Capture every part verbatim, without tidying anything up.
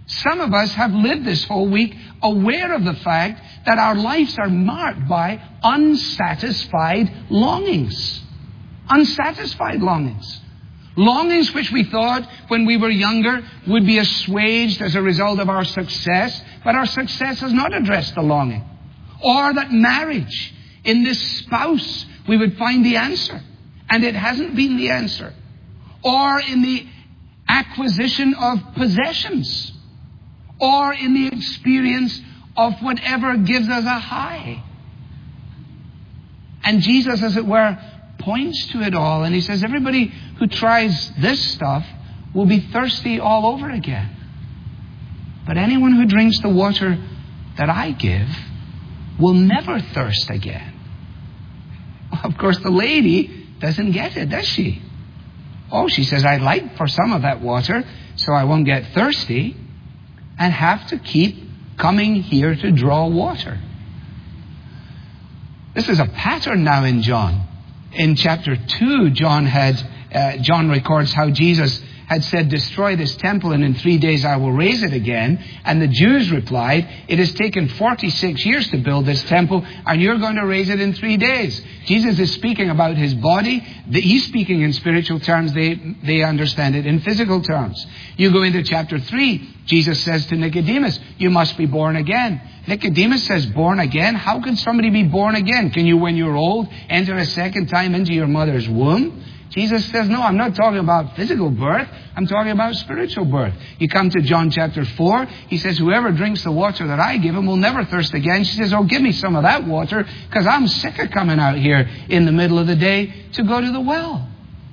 Some of us have lived this whole week aware of the fact that our lives are marked by unsatisfied longings. Unsatisfied longings. Longings which we thought when we were younger would be assuaged as a result of our success, but our success has not addressed the longing. Or that marriage, in this spouse, we would find the answer, and it hasn't been the answer. Or in the acquisition of possessions, or in the experience of whatever gives us a high. And Jesus, as it were, points to it all, and he says, everybody who tries this stuff will be thirsty all over again. But anyone who drinks the water that I give will never thirst again. Of course, the lady doesn't get it, does she? Oh, she says, I'd like for some of that water so I won't get thirsty and have to keep coming here to draw water. This is a pattern now in John. In chapter two, John had uh, John records how Jesus had said, destroy this temple and in three days I will raise it again. And the Jews replied, it has taken forty-six years to build this temple and you're going to raise it in three days. Jesus is speaking about his body. He's speaking in spiritual terms. They, they understand it in physical terms. You go into chapter three, Jesus says to Nicodemus, you must be born again. Nicodemus says, born again? How can somebody be born again? Can you, when you're old, enter a second time into your mother's womb? Jesus says, no, I'm not talking about physical birth. I'm talking about spiritual birth. You come to John chapter four. He says, whoever drinks the water that I give him will never thirst again. She says, oh, give me some of that water because I'm sick of coming out here in the middle of the day to go to the well.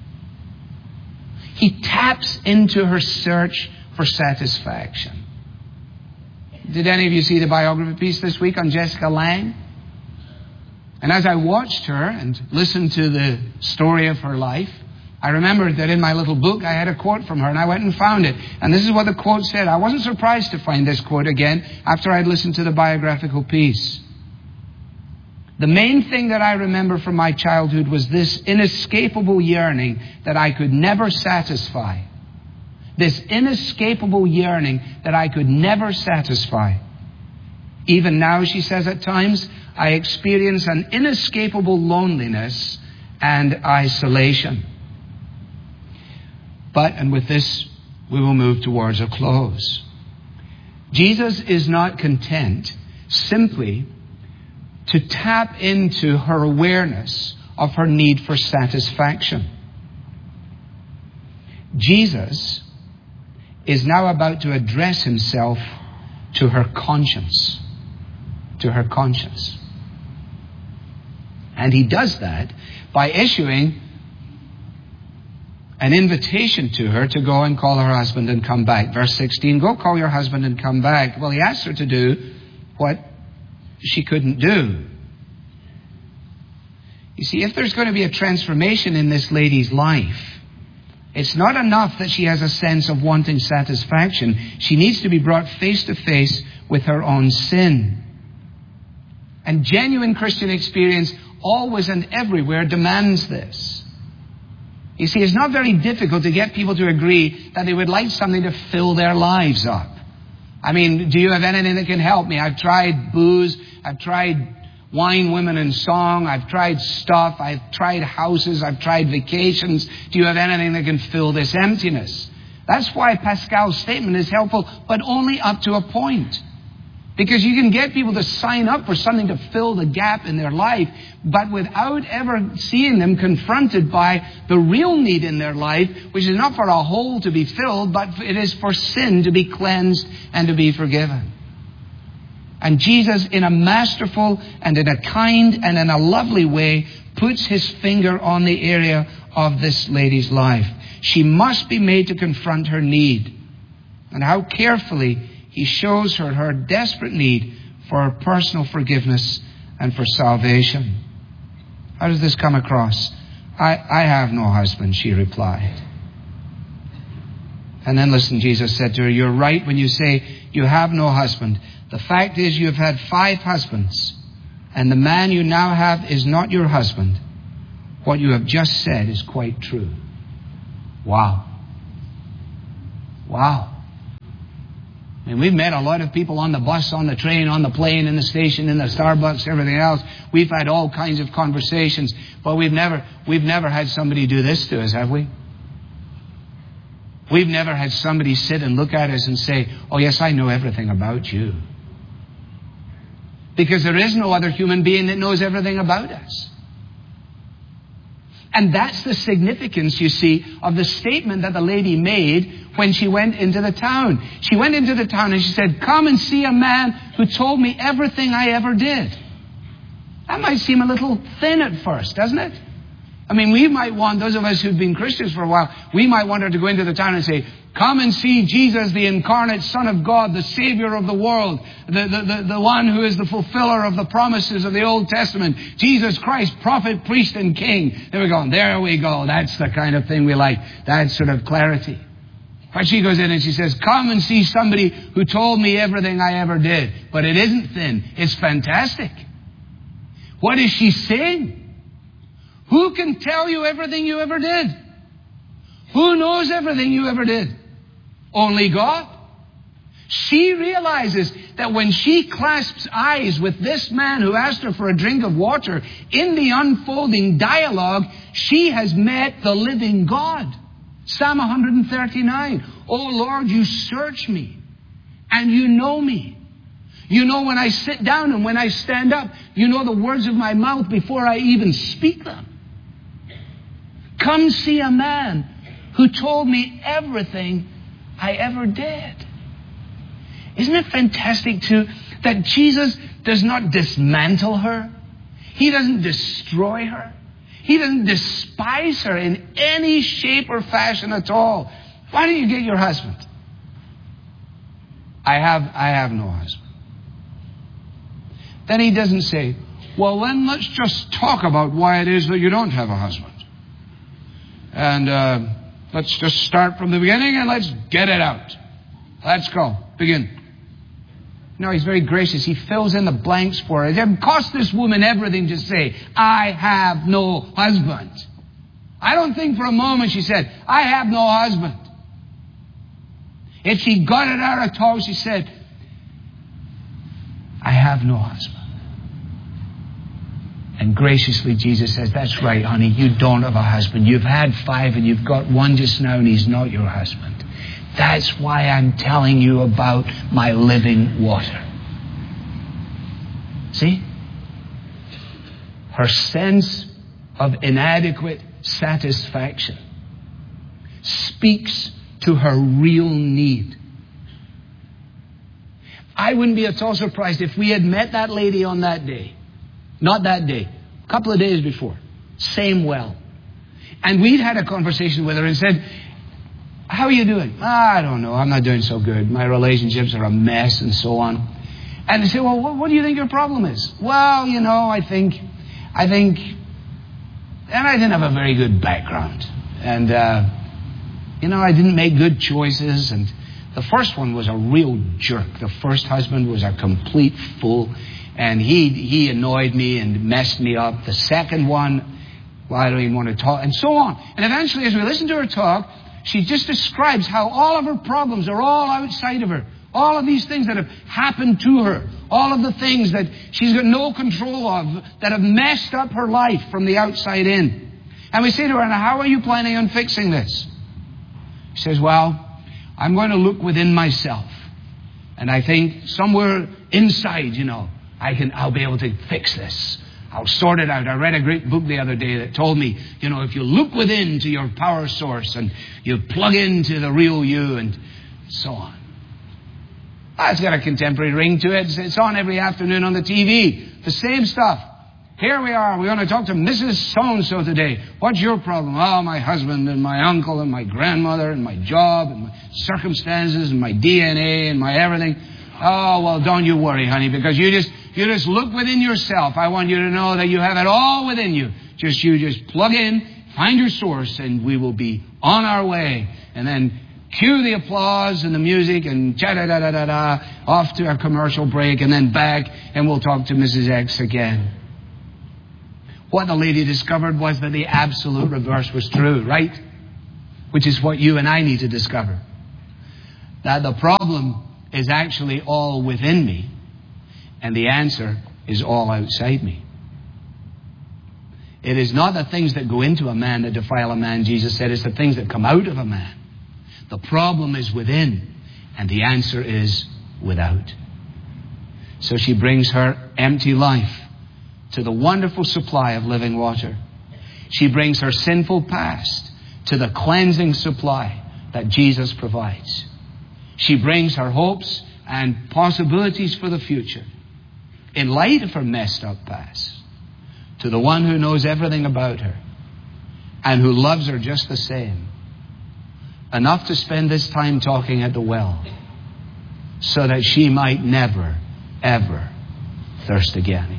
He taps into her search for satisfaction. Did any of you see the biography piece this week on Jessica Lange? And as I watched her and listened to the story of her life, I remembered that in my little book I had a quote from her, and I went and found it. And this is what the quote said. I wasn't surprised to find this quote again after I'd listened to the biographical piece. The main thing that I remember from my childhood was this inescapable yearning that I could never satisfy. This inescapable yearning that I could never satisfy. Even now, she says, at times, I experience an inescapable loneliness and isolation. But, and with this, we will move towards a close. Jesus is not content simply to tap into her awareness of her need for satisfaction. Jesus is now about to address himself to her conscience. To her conscience. And he does that by issuing an invitation to her to go and call her husband and come back. Verse sixteen, go call your husband and come back. Well, he asked her to do what she couldn't do. You see, if there's going to be a transformation in this lady's life, it's not enough that she has a sense of wanting satisfaction. She needs to be brought face to face with her own sin. And genuine Christian experience always and everywhere demands this. You see, it's not very difficult to get people to agree that they would like something to fill their lives up. I mean, do you have anything that can help me? I've tried booze. I've tried wine, women, and song. I've tried stuff. I've tried houses. I've tried vacations. Do you have anything that can fill this emptiness? That's why Pascal's statement is helpful, but only up to a point. Because you can get people to sign up for something to fill the gap in their life, but without ever seeing them confronted by the real need in their life, which is not for a hole to be filled, but it is for sin to be cleansed and to be forgiven. And Jesus, in a masterful and in a kind and in a lovely way, puts his finger on the area of this lady's life. She must be made to confront her need. And how carefully he shows her her desperate need for personal forgiveness and for salvation. How does this come across? I, I have no husband, she replied. And then listen, Jesus said to her, you're right when you say you have no husband. The fact is you have had five husbands, and the man you now have is not your husband. What you have just said is quite true. Wow. Wow. And we've met a lot of people on the bus, on the train, on the plane, in the station, in the Starbucks, everything else. We've had all kinds of conversations, but we've never, we've never had somebody do this to us, have we? We've never had somebody sit and look at us and say, "Oh yes, I know everything about you." Because there is no other human being that knows everything about us. And that's the significance, you see, of the statement that the lady made when she went into the town. She went into the town and she said, "Come and see a man who told me everything I ever did." That might seem a little thin at first, doesn't it? I mean, we might want, those of us who've been Christians for a while, we might want her to go into the town and say, "Come and see Jesus, the incarnate Son of God, the Savior of the world, the, the, the, the one who is the fulfiller of the promises of the Old Testament, Jesus Christ, prophet, priest, and king." There we go. There we go. That's the kind of thing we like. That sort of clarity. But she goes in and she says, "Come and see somebody who told me everything I ever did." But it isn't thin. It's fantastic. What is she saying? Who can tell you everything you ever did? Who knows everything you ever did? Only God. She realizes that when she clasps eyes with this man who asked her for a drink of water, in the unfolding dialogue, she has met the living God. Psalm one thirty-nine. "Oh Lord, you search me and you know me. You know when I sit down and when I stand up. You know the words of my mouth before I even speak them. Come see a man who told me everything I ever did." Isn't it fantastic too that Jesus does not dismantle her? He doesn't destroy her. He doesn't despise her in any shape or fashion at all. "Why don't you get your husband?" I have, I have no husband. Then he doesn't say, "Well, then let's just talk about why it is that you don't have a husband. And uh, let's just start from the beginning and let's get it out. Let's go. Begin." No, he's very gracious. He fills in the blanks for her. It cost this woman everything to say, "I have no husband." I don't think for a moment she said, "I have no husband." If she got it out at all, she said, "I have no husband." And graciously, Jesus says, "That's right, honey. You don't have a husband. You've had five and you've got one just now and he's not your husband. That's why I'm telling you about my living water." See? Her sense of inadequate satisfaction speaks to her real need. I wouldn't be at all surprised if we had met that lady on that day. Not that day. A couple of days before. Same well. And we'd had a conversation with her and said, "How are you doing?" "Ah, I don't know. I'm not doing so good. My relationships are a mess," and so on. And they say, "Well, what, what do you think your problem is?" "Well, you know, I think, I think, and I didn't have a very good background. And, uh, you know, I didn't make good choices. And the first one was a real jerk. The first husband was a complete fool. And he he annoyed me and messed me up. The second one, well, I don't even want to talk," and so on. And eventually, as we listen to her talk, she just describes how all of her problems are all outside of her. All of these things that have happened to her. All of the things that she's got no control of that have messed up her life from the outside in. And we say to her, "And how are you planning on fixing this?" She says, "Well, I'm going to look within myself. And I think somewhere inside, you know, I can, I'll be able to fix this. I'll sort it out." I read a great book the other day that told me, you know, if you look within to your power source and you plug into the real you and so on. Ah, it's got a contemporary ring to it. It's on every afternoon on the T V. The same stuff. Here we are. We're going to talk to Missus So-and-so today. What's your problem? "Oh, my husband and my uncle and my grandmother and my job and my circumstances and my D N A and my everything." "Oh, well, don't you worry, honey, because you just you just look within yourself. I want you to know that you have it all within you. Just you just plug in, find your source, and we will be on our way." And then cue the applause and the music and cha-da-da-da-da-da, off to a commercial break and then back, and we'll talk to Missus X again. What the lady discovered was that the absolute reverse was true, right? Which is what you and I need to discover. That the problem is actually all within me, and the answer is all outside me. It is not the things that go into a man that defile a man, Jesus said. It's the things that come out of a man. The problem is within, and the answer is without. So she brings her empty life to the wonderful supply of living water. She brings her sinful past to the cleansing supply that Jesus provides. She brings her hopes and possibilities for the future, in light of her messed up past, to the one who knows everything about her and who loves her just the same, enough to spend this time talking at the well so that she might never, ever thirst again.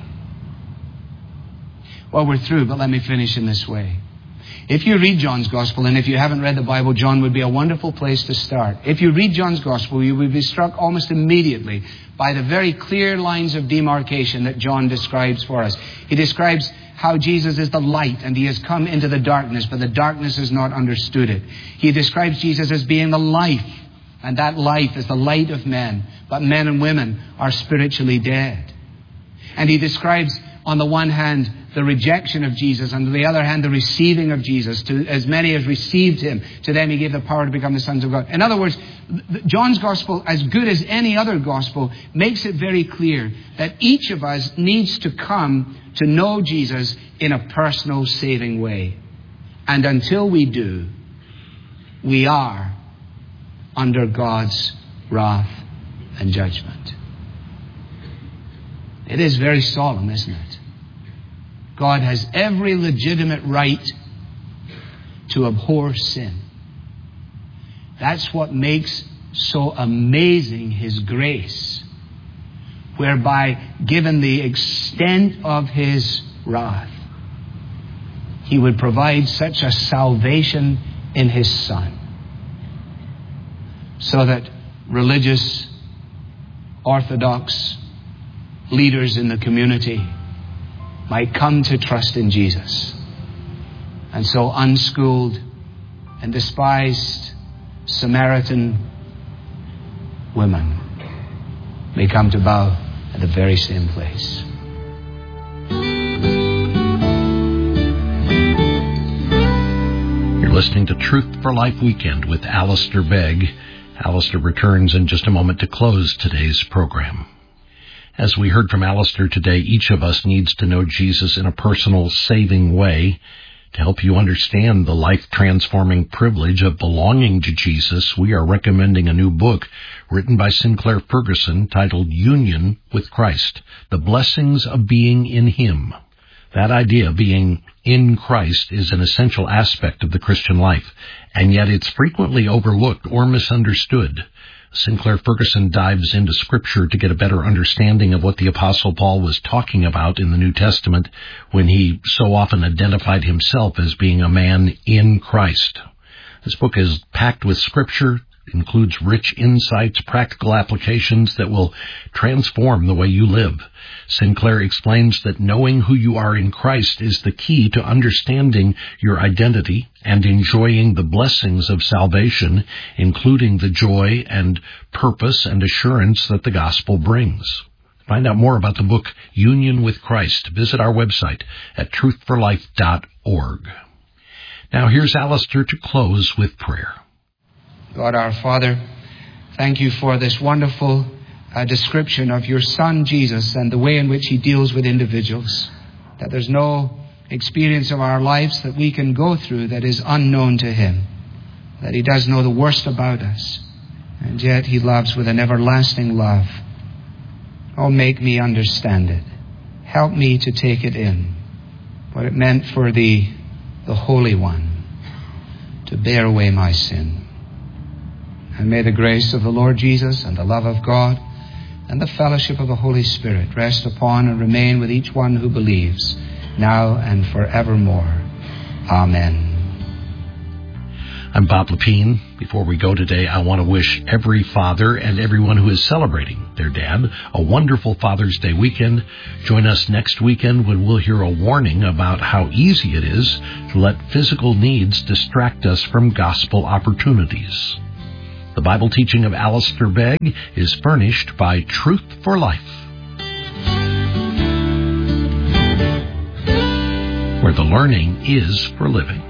Well, we're through, but let me finish in this way. If you read John's Gospel, and if you haven't read the Bible, John would be a wonderful place to start. If you read John's Gospel, you will be struck almost immediately by the very clear lines of demarcation that John describes for us. He describes how Jesus is the light, and he has come into the darkness, but the darkness has not understood it. He describes Jesus as being the life, and that life is the light of men, but men and women are spiritually dead. And he describes, on the one hand, the rejection of Jesus, and on the other hand, the receiving of Jesus. To as many as received him, to them he gave the power to become the sons of God. In other words, John's Gospel, as good as any other Gospel, makes it very clear that each of us needs to come to know Jesus in a personal, saving way. And until we do, we are under God's wrath and judgment. It is very solemn, isn't it? God has every legitimate right to abhor sin. That's what makes so amazing his grace, whereby, given the extent of his wrath, he would provide such a salvation in his Son, so that religious, orthodox leaders in the community might come to trust in Jesus. And so unschooled and despised Samaritan women may come to bow at the very same place. You're listening to Truth for Life Weekend with Alistair Begg. Alistair returns in just a moment to close today's program. As we heard from Alistair today, each of us needs to know Jesus in a personal, saving way. To help you understand the life-transforming privilege of belonging to Jesus, we are recommending a new book written by Sinclair Ferguson titled Union with Christ, The Blessings of Being in Him. That idea, being in Christ, is an essential aspect of the Christian life, and yet it's frequently overlooked or misunderstood. Sinclair Ferguson dives into Scripture to get a better understanding of what the Apostle Paul was talking about in the New Testament when he so often identified himself as being a man in Christ. This book is packed with Scripture, includes rich insights, practical applications that will transform the way you live. Sinclair explains that knowing who you are in Christ is the key to understanding your identity and enjoying the blessings of salvation, including the joy and purpose and assurance that the gospel brings. Find out more about the book Union with Christ. Visit our website at truth for life dot org. Now here's Alistair to close with prayer. God our Father, thank you for this wonderful uh, description of your Son Jesus and the way in which he deals with individuals. That there's no experience of our lives that we can go through that is unknown to him. That he does know the worst about us. And yet he loves with an everlasting love. Oh, make me understand it. Help me to take it in. What it meant for the, the Holy One to bear away my sin. And may the grace of the Lord Jesus and the love of God and the fellowship of the Holy Spirit rest upon and remain with each one who believes, now and forevermore. Amen. I'm Bob Lepine. Before we go today, I want to wish every father and everyone who is celebrating their dad a wonderful Father's Day weekend. Join us next weekend when we'll hear a warning about how easy it is to let physical needs distract us from gospel opportunities. The Bible teaching of Alistair Begg is furnished by Truth for Life, where the learning is for living.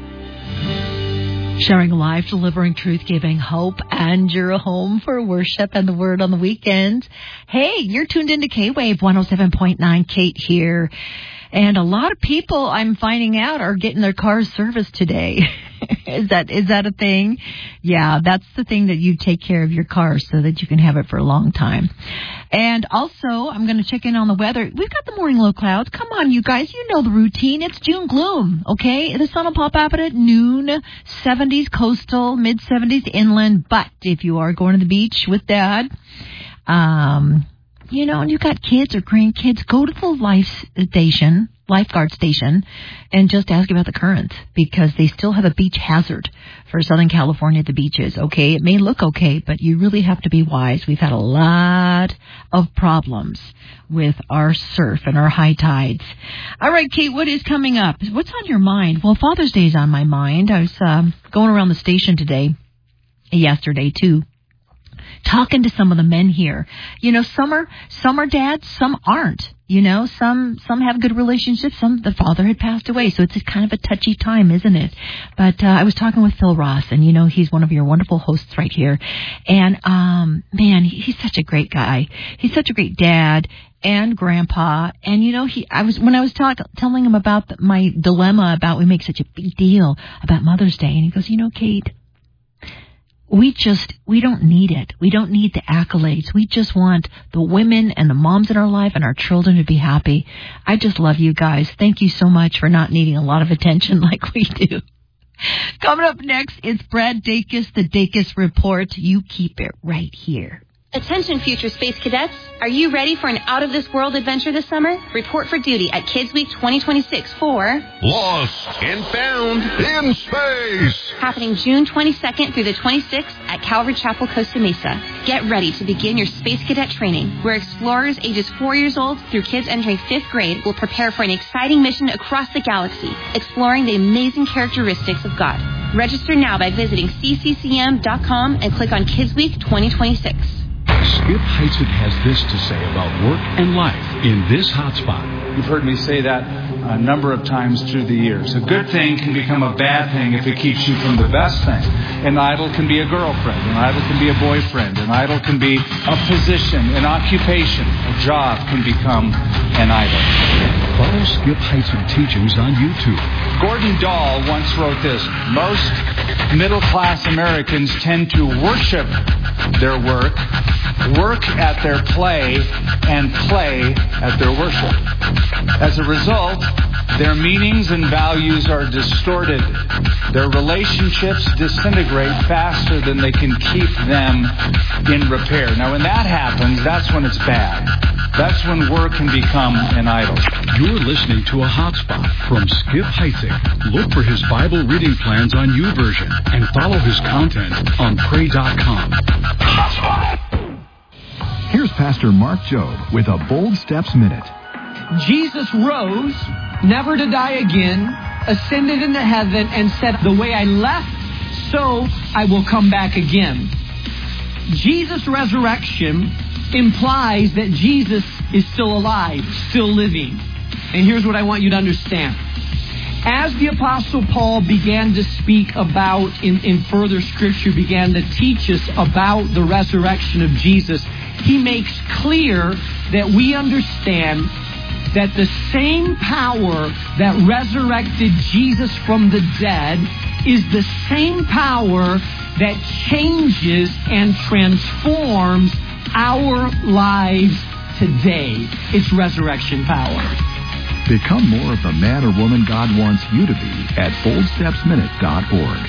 Sharing life, delivering truth, giving hope, and you're home for worship and the Word on the weekends. Hey, you're tuned into K-Wave one oh seven point nine. Kate here. And a lot of people, I'm finding out, are getting their cars serviced today. Is that is that a thing? Yeah, that's the thing, that you take care of your car so that you can have it for a long time. And also, I'm going to check in on the weather. We've got the morning low clouds. Come on, you guys. You know the routine. It's June gloom, okay? The sun will pop out at noon, seventies coastal, mid-seventies inland. But if you are going to the beach with Dad, um... you know, and you've got kids or grandkids, go to the life station, lifeguard station, and just ask about the currents, because they still have a beach hazard for Southern California at the beaches, okay? It may look okay, but you really have to be wise. We've had a lot of problems with our surf and our high tides. All right, Kate, what is coming up? What's on your mind? Well, Father's Day is on my mind. I was um, going around the station today, yesterday, too, talking to some of the men here. You know, some are, some are dads, some aren't. You know, some, some have good relationships, some, the father had passed away. So it's a kind of a touchy time, isn't it? But, uh, I was talking with Phil Ross, and you know, he's one of your wonderful hosts right here. And, um, man, he, he's such a great guy. He's such a great dad and grandpa. And, you know, he, I was, when I was talk, telling him about the, my dilemma about we make such a big deal about Mother's Day, and he goes, you know, Kate, We just, we don't need it. We don't need the accolades. We just want the women and the moms in our life and our children to be happy. I just love you guys. Thank you so much for not needing a lot of attention like we do. Coming up next, it's Brad Dacus, the Dacus Report. You keep it right here. Attention, future space cadets. Are you ready for an out-of-this-world adventure this summer? Report for duty at Kids Week twenty twenty-six for Lost and Found in Space. Happening June twenty-second through the twenty-sixth at Calvary Chapel, Costa Mesa. Get ready to begin your space cadet training, where explorers ages four years old through kids entering fifth grade will prepare for an exciting mission across the galaxy, exploring the amazing characteristics of God. Register now by visiting c c c m dot com and click on Kids Week twenty twenty-six. Skip Heitzig has this to say about work and life in this hotspot. You've heard me say that a number of times through the years. A good thing can become a bad thing if it keeps you from the best thing. An idol can be a girlfriend. An idol can be a boyfriend. An idol can be a position, an occupation. A job can become an idol. Follow Skip Heitzig teachings on YouTube. Gordon Dahl once wrote this: most middle-class Americans tend to worship their work, work at their play, and play at their worship. As a result, their meanings and values are distorted. Their relationships disintegrate faster than they can keep them in repair. Now, when that happens, that's when it's bad. That's when work can become an idol. You're listening to a hotspot from Skip Heitzig. Look for his Bible reading plans on YouVersion and follow his content on pray dot com. Here's Pastor Mark Jobe with a Bold Steps Minute. Jesus rose, never to die again, ascended into heaven, and said, the way I left, so I will come back again. Jesus' resurrection implies that Jesus is still alive, still living. And here's what I want you to understand. As the Apostle Paul began to speak about, in, in further Scripture, began to teach us about the resurrection of Jesus, he makes clear that we understand that the same power that resurrected Jesus from the dead is the same power that changes and transforms our lives today. It's resurrection power. Become more of the man or woman God wants you to be at bold steps minute dot org.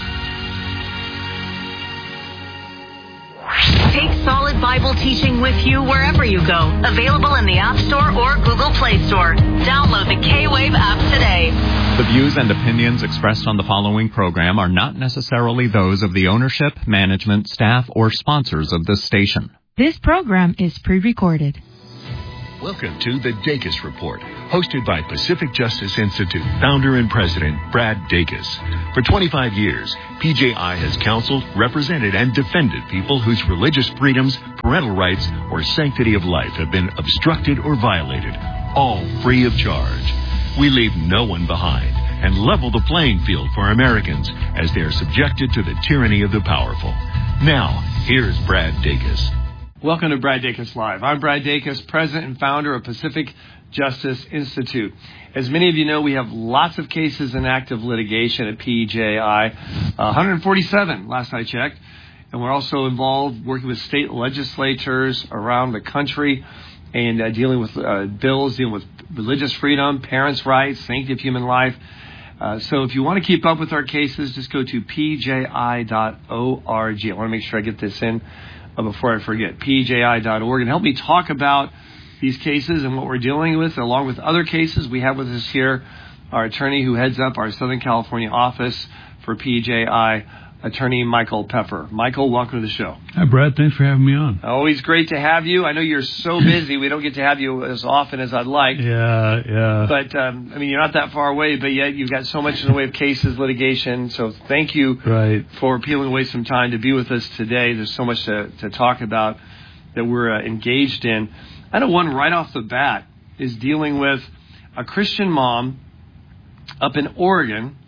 Take solid Bible teaching with you wherever you go. Available in the App Store or Google Play Store. Download the K-Wave app today. The views and opinions expressed on the following program are not necessarily those of the ownership, management, staff, or sponsors of this station. This program is pre-recorded. Welcome to the Dacus Report, hosted by Pacific Justice Institute founder and president Brad Dacus. For twenty-five years, P J I has counseled, represented, and defended people whose religious freedoms, parental rights, or sanctity of life have been obstructed or violated, all free of charge. We leave no one behind and level the playing field for Americans as they are subjected to the tyranny of the powerful. Now, here's Brad Dacus. Welcome to Brad Dacus Live. I'm Brad Dacus, president and founder of Pacific Justice Institute. As many of you know, we have lots of cases in active litigation at P J I, uh, one hundred forty-seven last I checked, and we're also involved working with state legislators around the country and uh, dealing with uh, bills, dealing with religious freedom, parents' rights, sanctity of human life. Uh, so if you want to keep up with our cases, just go to p j i dot org. I want to make sure I get this in uh, before I forget, p j i dot org, and help me talk about these cases and what we're dealing with, along with other cases. We have with us here our attorney who heads up our Southern California office for P J I, Attorney Michael Peffer. Michael, welcome to the show. Hi, Brad. Thanks for having me on. Always great to have you. I know you're so busy. We don't get to have you as often as I'd like. Yeah, yeah. But, um, I mean, you're not that far away, but yet you've got so much in the way of cases, litigation. So thank you right. for peeling away some time to be with us today. There's so much to, to talk about that we're uh, engaged in. I know one right off the bat is dealing with a Christian mom up in Oregon,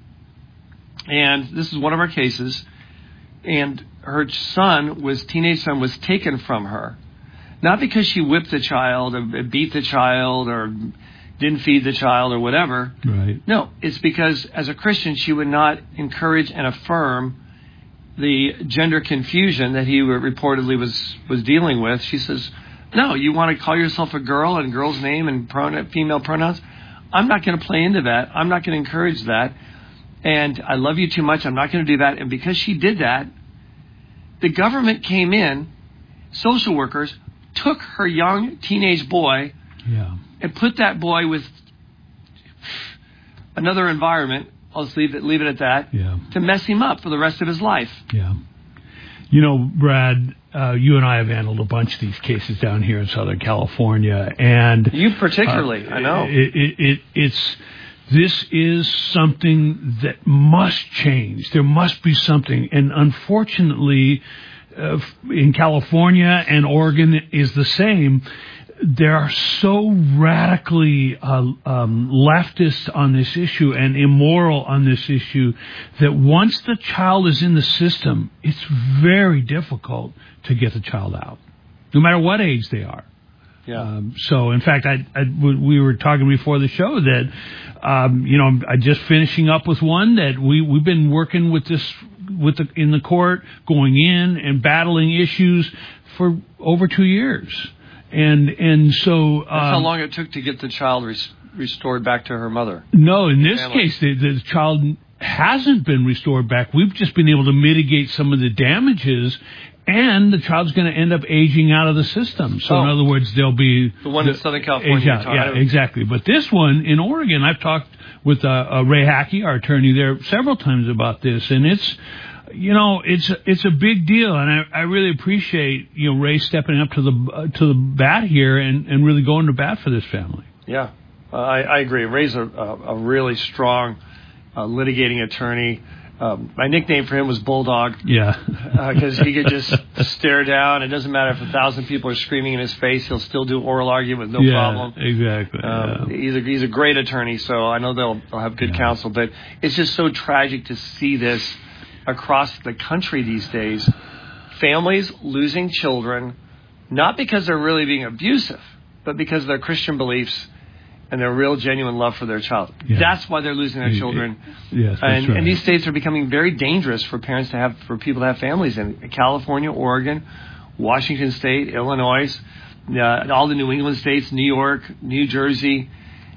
and this is one of our cases, and her son, was teenage son, was taken from her, not because she whipped the child or beat the child or didn't feed the child or whatever. Right. No, it's because as a Christian, she would not encourage and affirm the gender confusion that he reportedly was, was dealing with. She says, no, you want to call yourself a girl and girl's name and pronoun, female pronouns? I'm not going to play into that. I'm not going to encourage that. And I love you too much. I'm not going to do that. And because she did that, the government came in, social workers, took her young teenage boy yeah. and put that boy with another environment, I'll just leave it, leave it at that, yeah. to mess him up for the rest of his life. Yeah. You know, Brad, uh, you and I have handled a bunch of these cases down here in Southern California, and you particularly, uh, I know. It, it, it, it's this is something that must change. There must be something, and unfortunately, uh, in California and Oregon is the same. They are so radically uh, um, leftist on this issue and immoral on this issue that once the child is in the system, it's very difficult to get the child out, no matter what age they are. Yeah. Um, so, in fact, I, I, we were talking before the show that, um, you know, I just finishing up with one that we, we've been working with this with the, in the court, going in and battling issues for over two years. And and so... Um, That's how long it took to get the child res- restored back to her mother. No, in this family. case, the, the child hasn't been restored back. We've just been able to mitigate some of the damages, and the child's going to end up aging out of the system. So, oh. in other words, there'll be... The one the, in Southern California. Yeah, yeah, about. exactly. But this one in Oregon, I've talked with uh, uh, Ray Hackey, our attorney there, several times about this, and it's... You know, it's it's a big deal, and I, I really appreciate, you know, Ray stepping up to the uh, to the bat here and, and really going to bat for this family. Yeah, uh, I, I agree. Ray's a, a, a really strong uh, litigating attorney. Um, my nickname for him was Bulldog. Yeah, because uh, he could just stare down. It doesn't matter if a thousand people are screaming in his face; he'll still do oral argument with no yeah, problem. Exactly. Um, yeah. He's a he's a great attorney, so I know they'll they'll have good yeah. counsel. But it's just so tragic to see this across the country these days, families losing children, not because they're really being abusive, but because of their Christian beliefs and their real genuine love for their child. Yeah. That's why they're losing their children. Yes, that's and, right. and these states are becoming very dangerous for parents to have, for people to have families in. California, Oregon, Washington State, Illinois, uh, all the New England states, New York, New Jersey.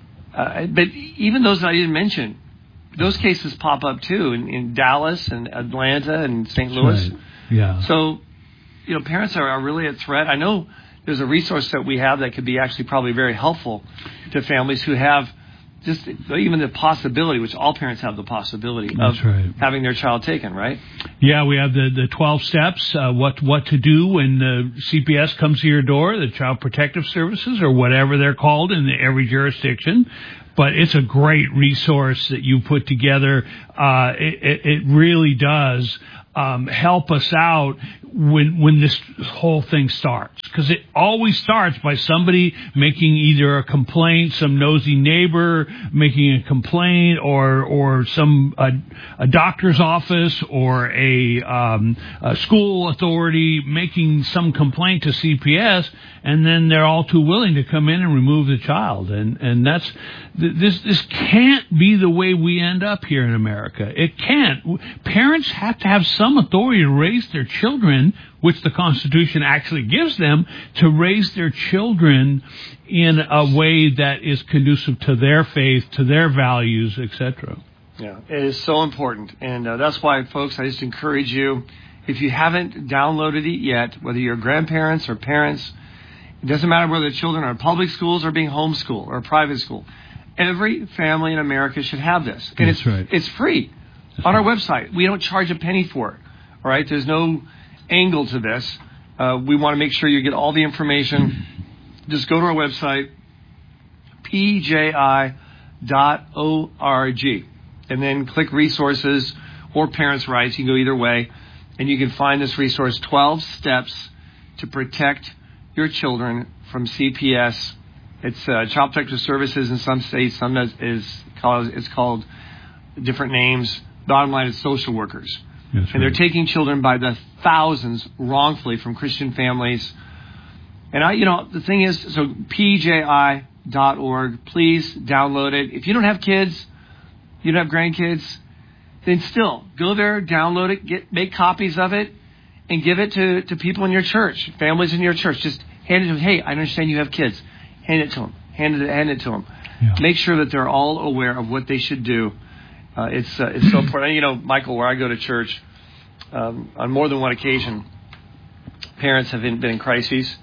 Uh, but even those that I didn't mention, those cases pop up too in, in Dallas and Atlanta and Saint Louis. Right. Yeah. So, you know, parents are, are really at threat. I know there's a resource that we have that could be actually probably very helpful to families who have just even the possibility, which all parents have the possibility That's of right. having their child taken, right? Yeah, we have the, the twelve steps, uh, what what to do when the C P S comes to your door, the Child Protective Services, or whatever they're called in every jurisdiction. But it's a great resource that you put together. Uh, it, it, it really does um, help us out when when this whole thing starts, because it always starts by somebody making either a complaint, some nosy neighbor making a complaint, or or some a, a doctor's office or a, um, a school authority making some complaint to C P S, and then they're all too willing to come in and remove the child, and and that's this this can't be the way we end up here in America. It can't. Parents have to have some authority to raise their children, which the Constitution actually gives them, to raise their children in a way that is conducive to their faith, to their values, et cetera. Yeah, it is so important. And uh, that's why, folks, I just encourage you, if you haven't downloaded it yet, whether you're grandparents or parents, it doesn't matter whether the children are in public schools or being homeschooled or private school. Every family in America should have this. And That's it's, right. It's free on our website. We don't charge a penny for it. All right? There's no angle to this. Uh, we want to make sure you get all the information. Just go to our website, p j i dot org, and then click resources or parents' rights. You can go either way, and you can find this resource, twelve steps to protect your children from C P S. It's uh, Child Protective Services in some states. Some is, is called, it's called different names. Bottom line is social workers. That's and they're right. taking children by the thousands wrongfully from Christian families. And I, you know, the thing is, so p j i dot org, please download it. If you don't have kids, you don't have grandkids, then still go there, download it, get make copies of it, and give it to, to people in your church, families in your church. Just hand it to them. Hey, I understand you have kids. Hand it to them. Hand it, hand it to them. Yeah. Make sure that they're all aware of what they should do. Uh, it's uh, it's so important. You know, Michael, where I go to church, um, on more than one occasion, parents have been, been in crises,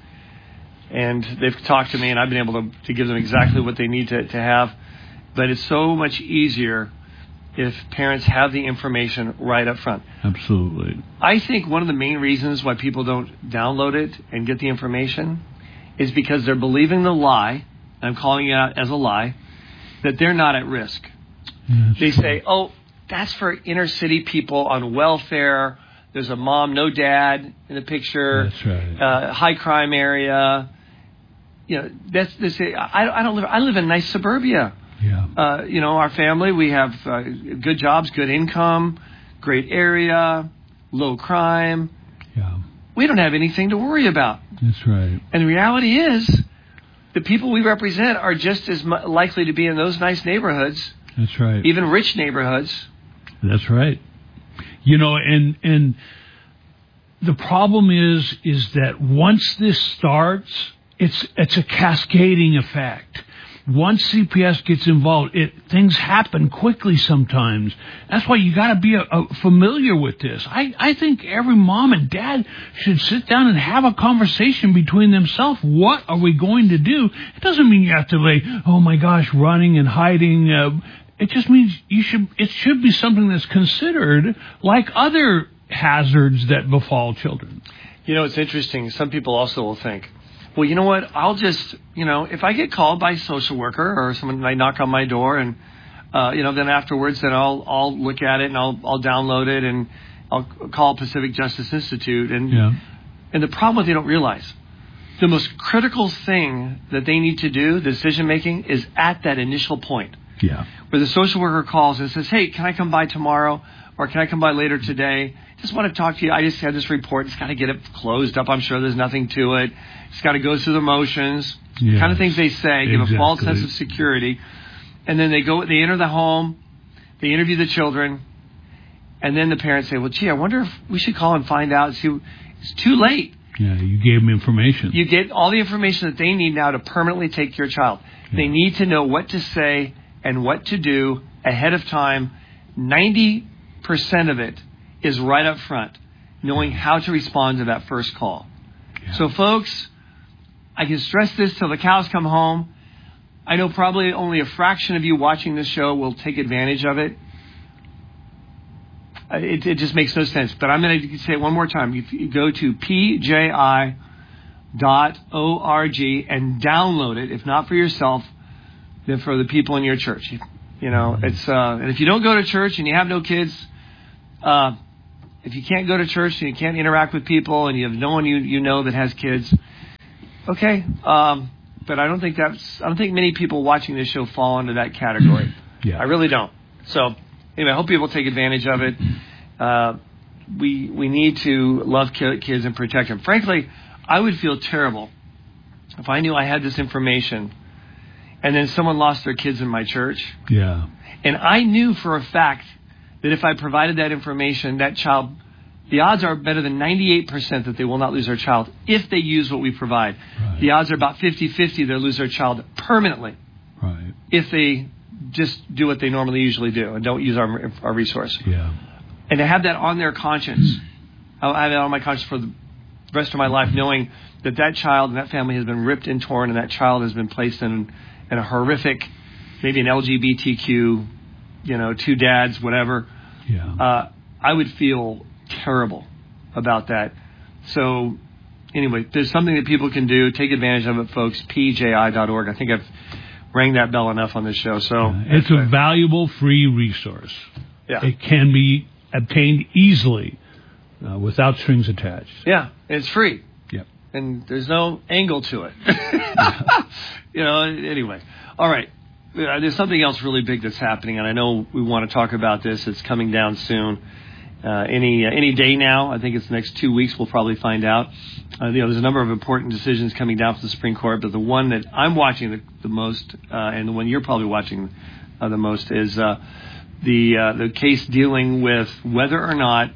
and they've talked to me, and I've been able to, to give them exactly what they need to, to have. But it's so much easier if parents have the information right up front. Absolutely. I think one of the main reasons why people don't download it and get the information is because they're believing the lie, and I'm calling it out as a lie, that they're not at risk. That's They true. say, oh, that's for inner city people on welfare. There's a mom, no dad in the picture. That's right. Uh, high crime area. You know, that's they say. I, I don't live. I live in nice suburbia. Yeah. Uh, you know, our family, we have uh, good jobs, good income, great area, low crime. Yeah. We don't have anything to worry about. That's right. And the reality is, the people we represent are just as mu- likely to be in those nice neighborhoods, That's right. even rich neighborhoods. That's right. You know, and and the problem is is that once this starts, it's it's a cascading effect. Once C P S gets involved, it things happen quickly sometimes. That's why you got to be a, a familiar with this. I, I think every mom and dad should sit down and have a conversation between themselves. What are we going to do? It doesn't mean you have to like, oh my gosh, running and hiding. Uh, it just means you should. It should be something that's considered like other hazards that befall children. You know, it's interesting. Some people also will think, well, you know what? I'll just, you know, if I get called by a social worker or someone might knock on my door, and uh, you know, then afterwards, then I'll I'll look at it and I'll I'll download it and I'll call Pacific Justice Institute. And Yeah. and the problem what they don't realize, the most critical thing that they need to do, the decision making, is at that initial point Yeah. where the social worker calls and says, hey, can I come by tomorrow, or can I come by later today? Just want to talk to you. I just had this report. It's got to get it closed up. I'm sure there's nothing to it. It's got to go through the motions. Yes, Kind of things they say, give a false exactly. sense of security. And then they go, they enter the home, they interview the children, and then the parents say, well, gee, I wonder if we should call and find out. See, it's too late. Yeah, you gave them information. You get all the information that they need now to permanently take your child. Yeah. They need to know what to say and what to do ahead of time. ninety percent of it is right up front, knowing how to respond to that first call. Yeah. So, folks, I can stress this till the cows come home. I know probably only a fraction of you watching this show will take advantage of it. It, it just makes no sense. But I'm going to say it one more time. If you go to p j i dot org and download it, if not for yourself, then for the people in your church. You know, it's uh, and if you don't go to church and you have no kids, uh, if you can't go to church and you can't interact with people and you have no one you you know that has kids, okay. Um, but I don't think that's I don't think many people watching this show fall into that category. Yeah. I really don't. So anyway, I hope people take advantage of it. Uh, we we need to love kids and protect them. Frankly, I would feel terrible if I knew I had this information and then someone lost their kids in my church. Yeah. And I knew for a fact that if I provided that information, that child, the odds are better than ninety-eight percent that they will not lose their child if they use what we provide. Right. The odds are about fifty-fifty they'll lose their child permanently. Right. If they just do what they normally usually do and don't use our our resource. Yeah. And to have that on their conscience, I'll have it on my conscience for the rest of my life, knowing that that child and that family has been ripped and torn, and that child has been placed in in a horrific, maybe an L G B T Q, you know, two dads, whatever. Yeah. Uh, I would feel terrible about that. So, anyway, there's something that people can do. Take advantage of it, folks. p j i dot org. I think I've rang that bell enough on this show. So yeah. It's a valuable free resource. Yeah. It can be obtained easily uh, without strings attached. Yeah, it's free. Yep. And there's no angle to it. Yeah. You know, anyway. All right. Uh, there's something else really big that's happening, and I know we want to talk about this. It's coming down soon. Uh, any uh, any day now. I think it's the next two weeks. We'll probably find out. Uh, you know, there's a number of important decisions coming down from the Supreme Court, but the one that I'm watching the, the most, uh, and the one you're probably watching uh, the most, is uh, the uh, the case dealing with whether or not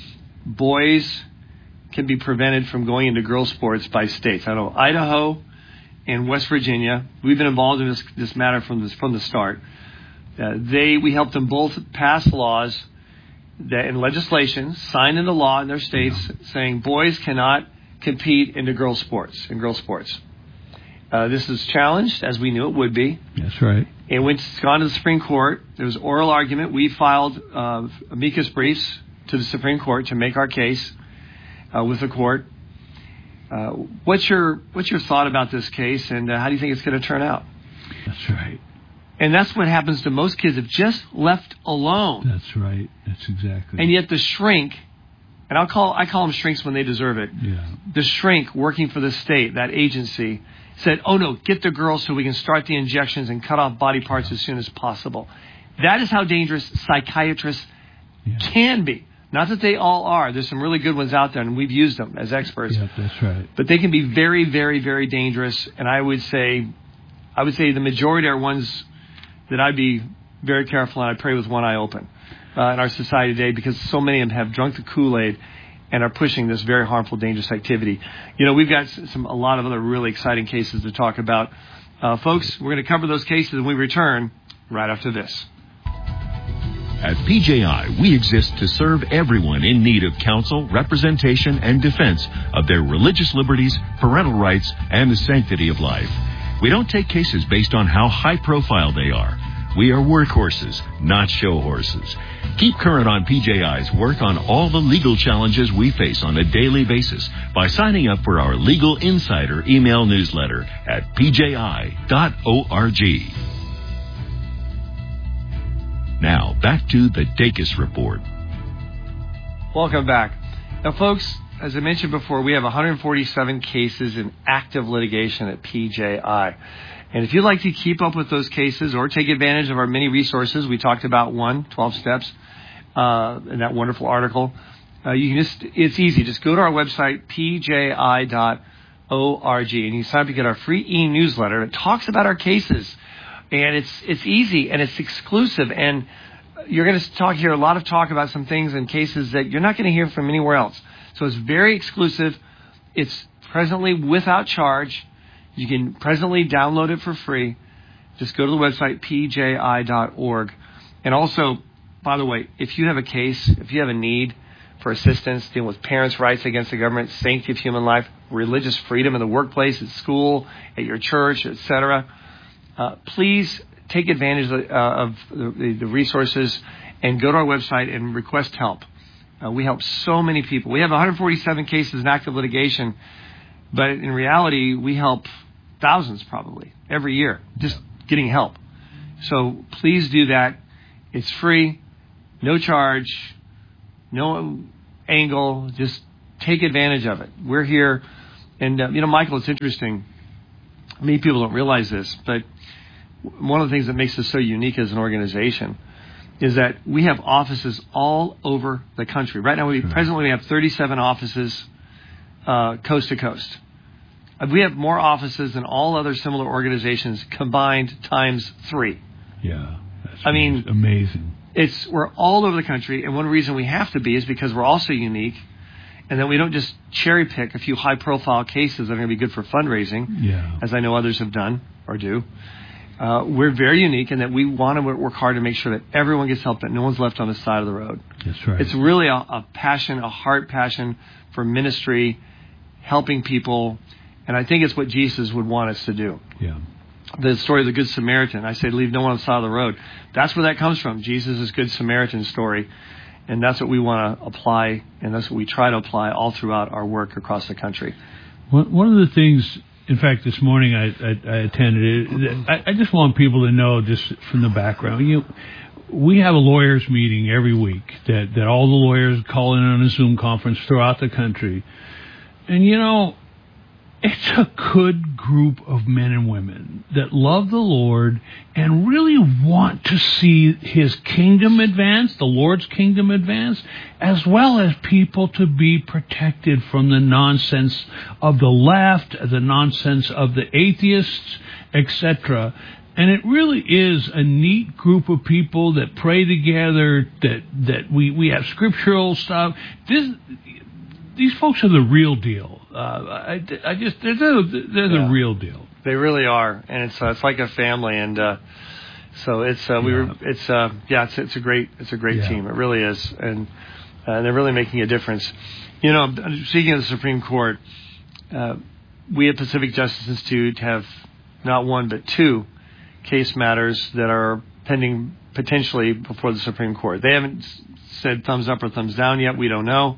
boys can be prevented from going into girls' sports by states. I know Idaho and West Virginia. We've been involved in this this matter from this, from the start. Uh, they we helped them both pass laws that in legislation signed into law in their states yeah. saying boys cannot compete into girls' sports in girls' sports. Uh, this is challenged, as we knew it would be. That's right. It went it's gone to the Supreme Court. There was oral argument. We filed uh, amicus briefs to the Supreme Court to make our case uh, with the court. Uh, what's your what's your thought about this case, and uh, how do you think it's going to turn out? That's right. And that's what happens to most kids if just left alone. That's right. That's exactly. And yet the shrink, and I'll call I call them shrinks when they deserve it. Yeah. The shrink working for the state, that agency, said, "Oh no, get the girls so we can start the injections and cut off body parts yeah. as soon as possible." That is how dangerous psychiatrists yeah. can be. Not that they all are. There's some really good ones out there, and we've used them as experts. Yeah, that's right. But they can be very, very, very dangerous. And I would say, I would say the majority are ones that I'd be very careful, and I pray with one eye open uh, in our society today, because so many of them have drunk the Kool-Aid and are pushing this very harmful, dangerous activity. You know, we've got some a lot of other really exciting cases to talk about. Uh, folks, we're going to cover those cases when we return right after this. At P J I, we exist to serve everyone in need of counsel, representation, and defense of their religious liberties, parental rights, and the sanctity of life. We don't take cases based on how high profile they are. We are workhorses, not show horses. Keep current on P J I's work on all the legal challenges we face on a daily basis by signing up for our Legal Insider email newsletter at p j i dot org. Now, back to the Dacus Report. Welcome back. Now, folks, as I mentioned before, we have one hundred forty-seven cases in active litigation at P J I. And if you'd like to keep up with those cases or take advantage of our many resources, we talked about one, twelve steps, uh, in that wonderful article. Uh, you can just, it's easy. Just go to our website, p j i dot org, and you sign up to get our free e-newsletter. It talks about our cases. And it's it's easy, and it's exclusive, and you're going to talk hear a lot of talk about some things and cases that you're not going to hear from anywhere else. So it's very exclusive. It's presently without charge. You can presently download it for free. Just go to the website, p j i dot org. And also, by the way, if you have a case, if you have a need for assistance dealing with parents' rights against the government, sanctity of human life, religious freedom in the workplace, at school, at your church, et cetera, uh, please take advantage of, uh, of the, the resources and go to our website and request help. Uh, we help so many people. We have one hundred forty-seven cases in active litigation, but in reality, we help thousands probably every year just getting help. So please do that. It's free, no charge, no angle. Just take advantage of it. We're here. And, uh, you know, Michael, it's interesting. Many people don't realize this, but one of the things that makes us so unique as an organization is that we have offices all over the country. Right now, we presently we have thirty-seven offices uh, coast to coast. We have more offices than all other similar organizations combined times three. Yeah, that's I mean, amazing. It's we're all over the country, and one reason we have to be is because we're also unique, and that we don't just cherry pick a few high-profile cases that are going to be good for fundraising, yeah. as I know others have done or do. Uh, we're very unique in that we want to work hard to make sure that everyone gets help, that no one's left on the side of the road. That's right. It's really a, a passion, a heart passion for ministry, helping people, and I think it's what Jesus would want us to do. Yeah. The story of the Good Samaritan, I say leave no one on the side of the road. That's where that comes from, Jesus' Good Samaritan story. And that's what we want to apply, and that's what we try to apply all throughout our work across the country. One of the things, in fact, this morning I, I, I attended it. I, I just want people to know, just from the background, you know, we have a lawyers meeting every week that, that all the lawyers call in on a Zoom conference throughout the country. And, you know, it's a good group of men and women that love the Lord and really want to see His kingdom advance, the Lord's kingdom advance, as well as people to be protected from the nonsense of the left, the nonsense of the atheists, et cetera. And it really is a neat group of people that pray together, that that we, we have scriptural stuff. This, these folks are the real deal. Uh, I, I just they're the, they're the yeah. real deal. They really are, and it's uh, it's like a family, and uh, so it's uh, we yeah. were it's uh, yeah it's it's a great it's a great yeah. team. It really is, and uh, they're really making a difference. You know, speaking of the Supreme Court, uh, we at Pacific Justice Institute have not one but two case matters that are pending potentially before the Supreme Court. They haven't said thumbs up or thumbs down yet. We don't know.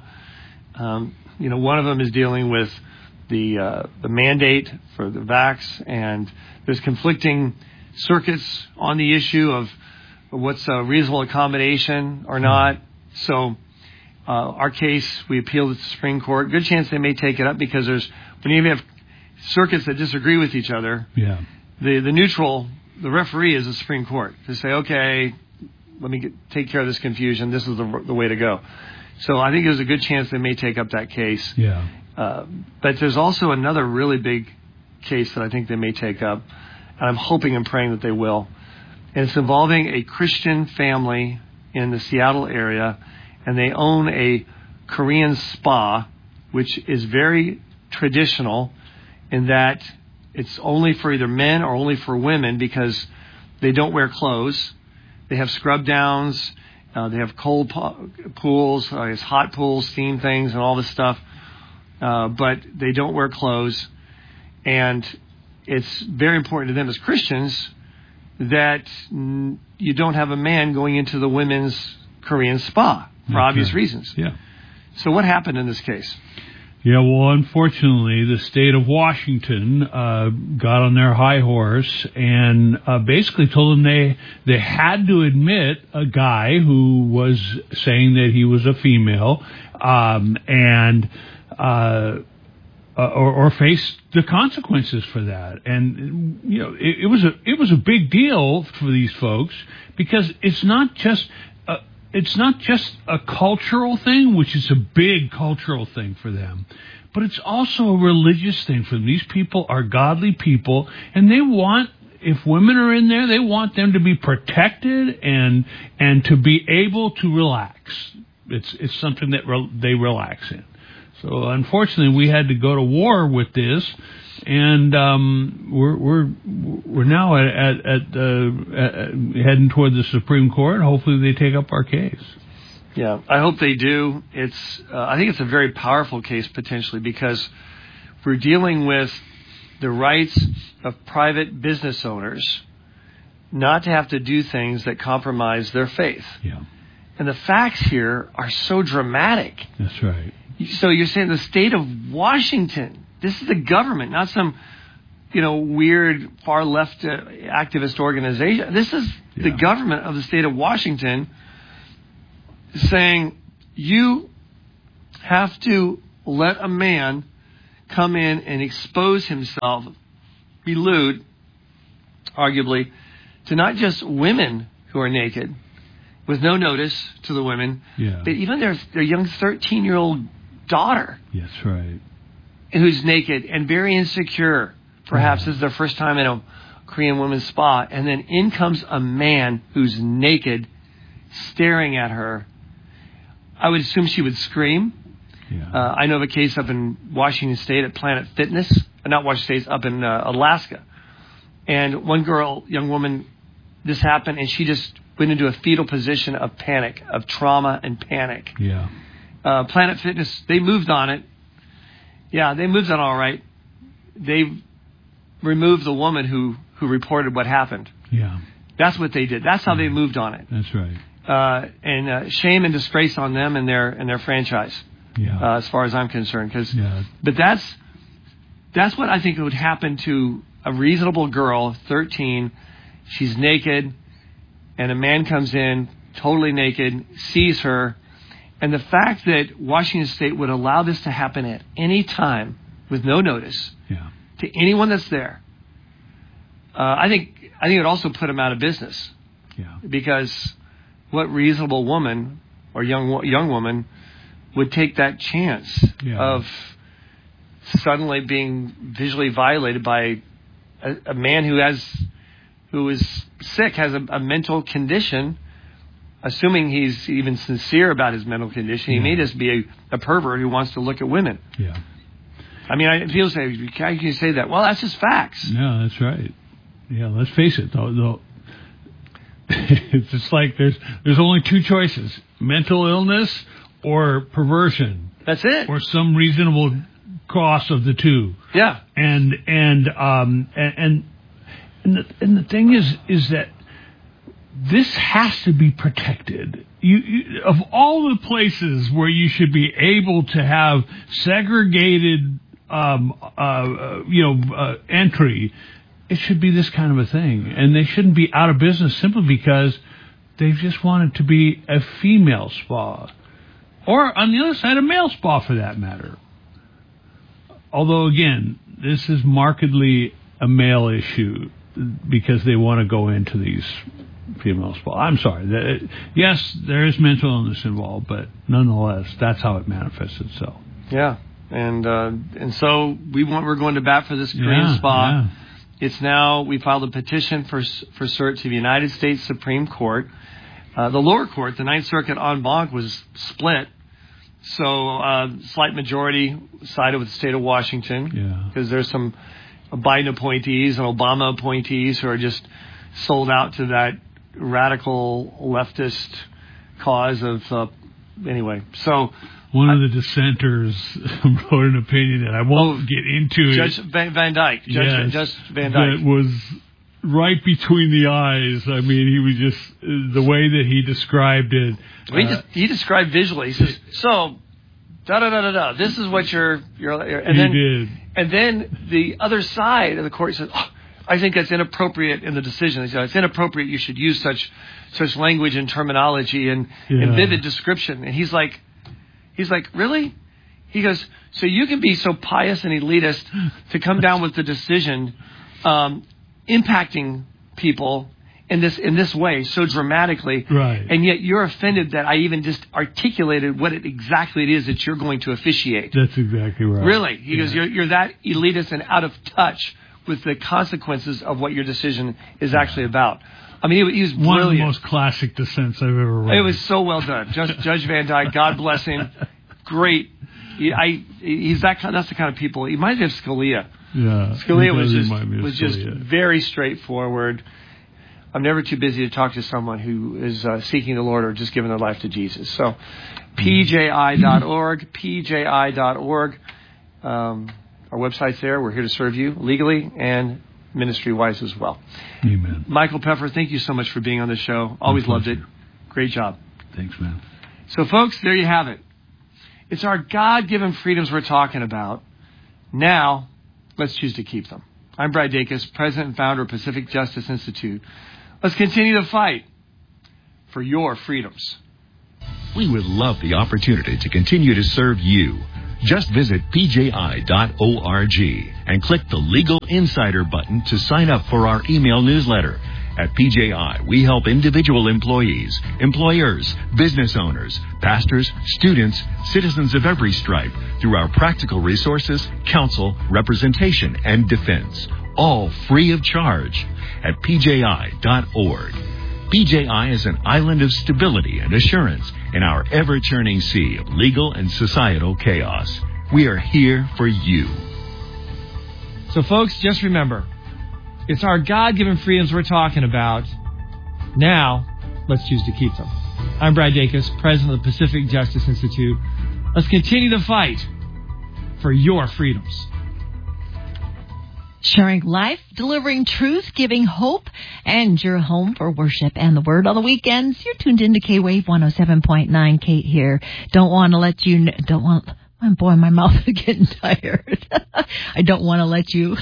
Um, you know, one of them is dealing with the uh, the mandate for the vax, and there's conflicting circuits on the issue of what's a reasonable accommodation or not. So uh, our case, we appealed to the Supreme Court. Good chance they may take it up, because there's when you have circuits that disagree with each other, yeah. the the neutral, the referee is the Supreme Court to say, okay, let me get, take care of this confusion. This is the, the way to go. So I think there's a good chance they may take up that case. Yeah. Uh, but there's also another really big case that I think they may take up, and I'm hoping and praying that they will. And it's involving a Christian family in the Seattle area, and they own a Korean spa, which is very traditional in that it's only for either men or only for women, because they don't wear clothes. They have scrub downs. Uh, they have cold po- pools, uh, it's hot pools, steam things, and all this stuff. Uh, but they don't wear clothes. And it's very important to them as Christians that n- you don't have a man going into the women's Korean spa for okay. obvious reasons. Yeah. So what happened in this case? Yeah, well, unfortunately, the state of Washington uh, got on their high horse and uh, basically told them they they had to admit a guy who was saying that he was a female um, and uh, or, or face the consequences for that. And you know, it, it was a it was a big deal for these folks, because it's not just. Uh, It's not just a cultural thing, which is a big cultural thing for them, but it's also a religious thing for them. These people are godly people, and they want, if women are in there, they want them to be protected and and to be able to relax. It's it's something that re- they relax in. So unfortunately, we had to go to war with this, and um, we're we're we're now at at, at, uh, at heading toward the Supreme Court. Hopefully, they take up our case. Yeah, I hope they do. It's uh, I think it's a very powerful case potentially, because we're dealing with the rights of private business owners not to have to do things that compromise their faith. Yeah. And the facts here are so dramatic. That's right. So you're saying the state of Washington, this is the government, not some, you know, weird far left uh, activist organization. This is yeah. the government of the state of Washington saying you have to let a man come in and expose himself, be lewd, arguably, to not just women who are naked, with no notice to the women, yeah. but even their their young thirteen-year-old daughter. Yes, right. Who's naked and very insecure. Perhaps yeah. this is their first time in a Korean women's spa. And then in comes a man who's naked, staring at her. I would assume she would scream. Yeah. Uh, I know of a case up in Washington State at Planet Fitness. Uh, not Washington State, up in uh, Alaska. And one girl, young woman, this happened, and she just went into a fetal position of panic, of trauma and panic. Yeah. Uh, Planet Fitness, they moved on it. Yeah, they moved on all right. They removed the woman who, who reported what happened. Yeah. That's what they did. That's how yeah. they moved on it. That's right. Uh, and uh, shame and disgrace on them and their and their franchise, yeah. uh, as far as I'm concerned. Cause, yeah. But that's that's what I think would happen to a reasonable girl, thirteen. She's naked, and a man comes in, totally naked, sees her. And the fact that Washington State would allow this to happen at any time with no notice yeah. to anyone that's there, uh, I think I think it would also put them out of business. Yeah. Because what reasonable woman or young young woman would take that chance yeah. of suddenly being visually violated by a, a man who has who is sick, has a, a mental condition? Assuming he's even sincere about his mental condition, he yeah. may just be a, a pervert who wants to look at women. Yeah. I mean, I, people say, how can you say that? Well, that's just facts. No, that's right. Yeah, let's face it, though. though it's just like there's there's only two choices: mental illness or perversion. That's it. Or some reasonable cross of the two. Yeah. And and um and and and the, and the thing is is that this has to be protected. You, you, of all the places where you should be able to have segregated, um, uh, uh, you know, uh, entry, it should be this kind of a thing. And they shouldn't be out of business simply because they just want it to be a female spa. Or, on the other side, a male spa for that matter. Although, again, this is markedly a male issue because they want to go into these female spa. I'm sorry. That, yes, there is mental illness involved, but nonetheless, that's how it manifests itself. Yeah, and uh, and so we want we're going to bat for this Korean yeah, spa. Yeah. It's now we filed a petition for for cert to the United States Supreme Court. Uh, the lower court, the Ninth Circuit en banc, was split. So uh, slight majority sided with the state of Washington because yeah. there's some Biden appointees and Obama appointees who are just sold out to that radical leftist cause of uh, anyway. So one I, of the dissenters wrote an opinion that I won't oh, get into. Judge it. Van, Van Dyke. Judge, yes, Judge Van Dyke. That was right between the eyes. I mean, he was just the way that he described it. Well, he, uh, just, he described visually. He says, "So, da da da da da. This is what you're you're." And he then, did. And then the other side of the court says, oh, I think that's inappropriate in the decision. They said, it's inappropriate. You should use such such language and terminology and, yeah. and vivid description. And he's like, he's like, really? He goes, so you can be so pious and elitist to come down with the decision um, impacting people in this in this way so dramatically, right? And yet you're offended that I even just articulated what it exactly it is that you're going to officiate. That's exactly right. Really? He yeah. goes, you're you're that elitist and out of touch with the consequences of what your decision is actually about. I mean, he, he was brilliant. One of the most classic dissents I've ever read. It was so well done. Judge, Judge Van Dyke, God bless him. Great. He, I, he's that kind, that's the kind of people. He reminds me of Scalia. Yeah. Scalia was just was just very straightforward. I'm never too busy to talk to someone who is uh, seeking the Lord or just giving their life to Jesus. So, P J I dot org, P J I dot org. Um, Our website's there. We're here to serve you legally and ministry-wise as well. Amen. Michael Peffer, thank you so much for being on the show. Always loved it. Great job. Thanks, man. So, folks, there you have it. It's our God-given freedoms we're talking about. Now, let's choose to keep them. I'm Brad Dacus, president and founder of Pacific Justice Institute. Let's continue to fight for your freedoms. We would love the opportunity to continue to serve you. Just visit P J I dot org and click the Legal Insider button to sign up for our email newsletter. At P J I, we help individual employees, employers, business owners, pastors, students, citizens of every stripe through our practical resources, counsel, representation, and defense, all free of charge at P J I dot org. P J I is an island of stability and assurance in our ever-churning sea of legal and societal chaos. We are here for you. So, folks, just remember, it's our God-given freedoms we're talking about. Now, let's choose to keep them. I'm Brad Dacus, president of the Pacific Justice Institute. Let's continue the fight for your freedoms. Sharing life, delivering truth, giving hope, and your home for worship and the word on the weekends. You're tuned into K-Wave one oh seven point nine. Kate here. Don't want to let you, kn- don't want, oh boy, my mouth is getting tired. I don't want to let you,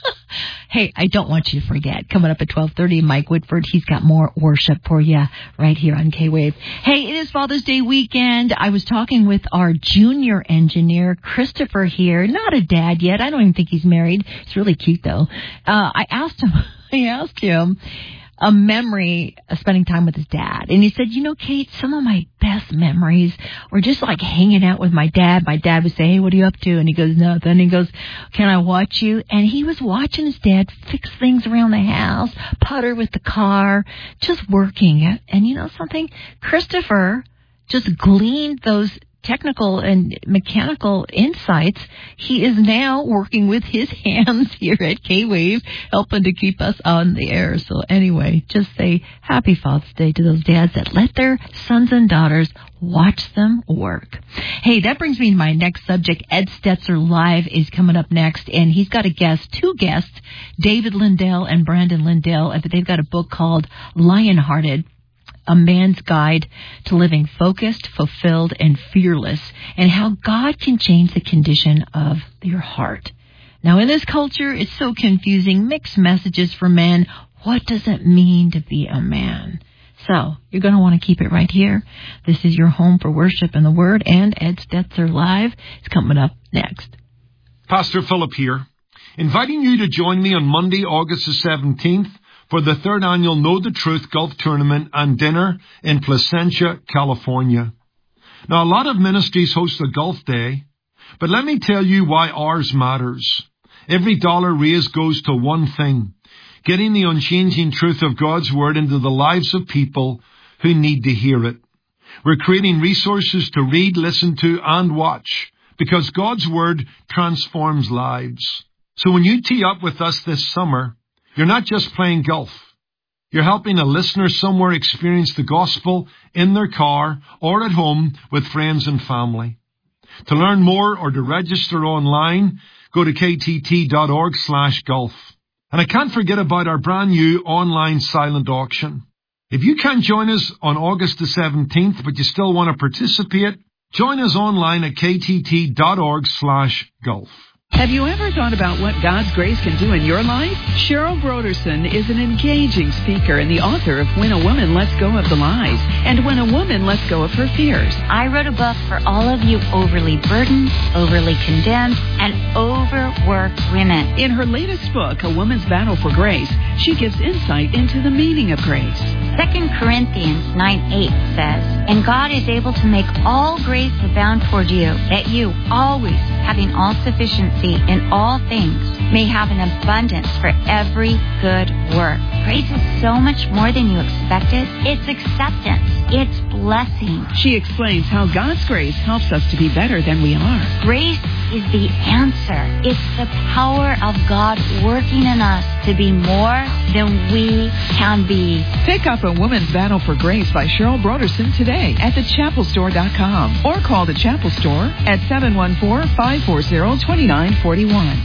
hey, I don't want you to forget. Coming up at twelve thirty, Mike Whitford, he's got more worship for you right here on K-Wave. Hey, it is Father's Day weekend. I was talking with our junior engineer, Christopher here. Not a dad yet. I don't even think he's married. He's really cute, though. Uh, I asked him, I asked him a memory of spending time with his dad. And he said, you know, Kate, some of my best memories were just like hanging out with my dad. My dad would say, hey, what are you up to? And he goes, nothing. And he goes, can I watch you? And he was watching his dad fix things around the house, putter with the car, just working. And you know something? Christopher just gleaned those technical and mechanical insights. He is now working with his hands here at K-Wave, helping to keep us on the air. So anyway, just say happy Father's Day to those dads that let their sons and daughters watch them work. Hey, that brings me to my next subject. Ed Stetzer Live is coming up next, and he's got a guest, two guests, David Lindell and Brandon Lindell. They've got a book called Lionhearted, A Man's Guide to Living Focused, Fulfilled, and Fearless, and how God can change the condition of your heart. Now, in this culture, it's so confusing. Mixed messages for men. What does it mean to be a man? So, you're going to want to keep it right here. This is your home for worship and the Word, and Ed Stetzer Live is coming up next. Pastor Philip here, inviting you to join me on Monday, August the seventeenth, for the third annual Know the Truth Golf Tournament and Dinner in Placentia, California. Now, a lot of ministries host a golf day, but let me tell you why ours matters. Every dollar raised goes to one thing: getting the unchanging truth of God's Word into the lives of people who need to hear it. We're creating resources to read, listen to, and watch, because God's Word transforms lives. So when you tee up with us this summer, you're not just playing golf. You're helping a listener somewhere experience the gospel in their car or at home with friends and family. To learn more or to register online, go to ktt.org slash golf. And I can't forget about our brand new online silent auction. If you can't join us on August the seventeenth, but you still want to participate, join us online at ktt.org slash golf. Have you ever thought about what God's grace can do in your life? Cheryl Broderson is an engaging speaker and the author of When a Woman Lets Go of the Lies and When a Woman Lets Go of Her Fears. I wrote a book for all of you overly burdened, overly condemned, and overworked women. In her latest book, A Woman's Battle for Grace, she gives insight into the meaning of grace. Second Corinthians nine eight says, and God is able to make all grace abound toward you, that you, always having all sufficiency in all things, may have an abundance for every good work. Grace is so much more than you expected. It's acceptance. It's blessing. She explains how God's grace helps us to be better than we are. Grace is the answer. It's the power of God working in us to be more than we can be. Pick up A Woman's Battle for Grace by Cheryl Broderson today at the chapel store dot com or call the Chapel Store at seven one four, five four zero, two nine four one.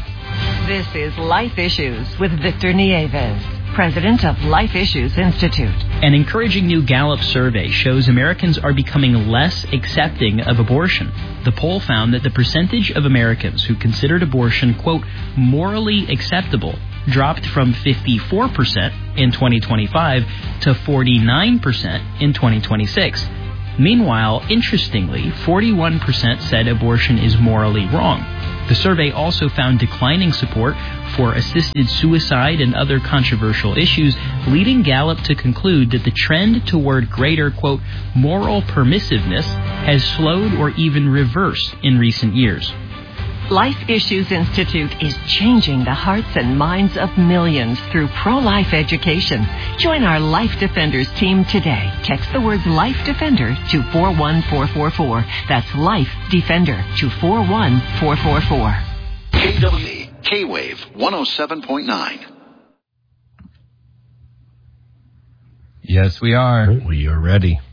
This is Life Issues with Victor Nieves, president of Life Issues Institute. An encouraging new Gallup survey shows Americans are becoming less accepting of abortion. The poll found that the percentage of Americans who considered abortion, quote, morally acceptable dropped from fifty-four percent in twenty twenty-five to forty-nine percent in twenty twenty-six. Meanwhile, interestingly, forty-one percent said abortion is morally wrong. The survey also found declining support for assisted suicide and other controversial issues, leading Gallup to conclude that the trend toward greater, quote, moral permissiveness has slowed or even reversed in recent years. Life Issues Institute is changing the hearts and minds of millions through pro-life education. Join our Life Defenders team today. Text the words Life Defender to four one four four four. That's Life Defender to four one four four four. K W E, K-Wave, one oh seven point nine. Yes, we are. We are ready.